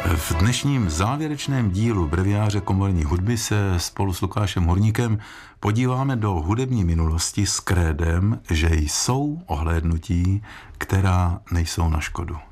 V dnešním závěrečném dílu Breviáře komorní hudby se spolu s Lukášem Hurníkem podíváme do hudební minulosti s krédem, že jsou ohlédnutí, která nejsou na škodu.